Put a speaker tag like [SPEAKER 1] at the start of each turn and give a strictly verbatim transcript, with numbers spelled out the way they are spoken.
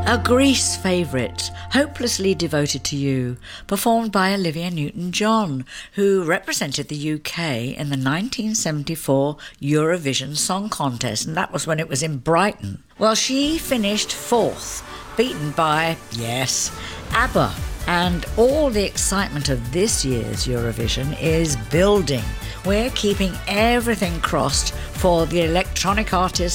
[SPEAKER 1] A Grease favourite, Hopelessly Devoted to You, performed by Olivia Newton-John, who represented the U K in the nineteen seventy-four Eurovision Song Contest, and that was when it was in Brighton. Well, she finished fourth, beaten by, yes, ABBA. And all the excitement of this year's Eurovision is building. We're keeping everything crossed for the electronic artist